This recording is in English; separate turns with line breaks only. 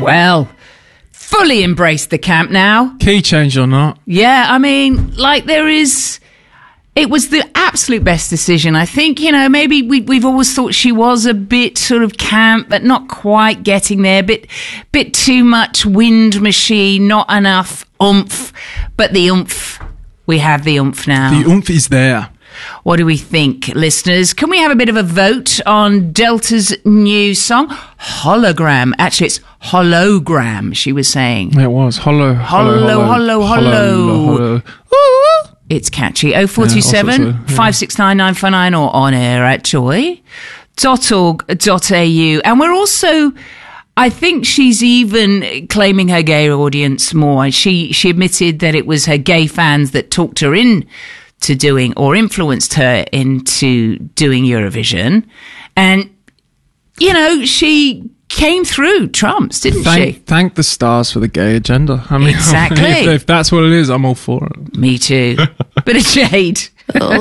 Well, fully embraced the camp now.
Key change or not?
Yeah, I mean, like it was the absolute best decision. I think, maybe we've always thought she was a bit sort of camp, but not quite getting there. Bit too much wind machine, not enough oomph. But the oomph, we have the oomph now.
The oomph is there.
What do we think, listeners? Can we have a bit of a vote on Delta's new song? Hologram. Actually, it's hologram, she was saying.
It was. Hollow.
It's catchy. 0427 569 949 or on air at joy.org.au. And we're also, I think she's even claiming her gay audience more. She admitted that it was her gay fans that talked her in to doing or influenced her into doing Eurovision. And, she came through Trump's, didn't she?
Thank the stars for the gay agenda. I mean,
exactly.
If that's what it is, I'm all for it.
Me too. Bit of shade. Oh.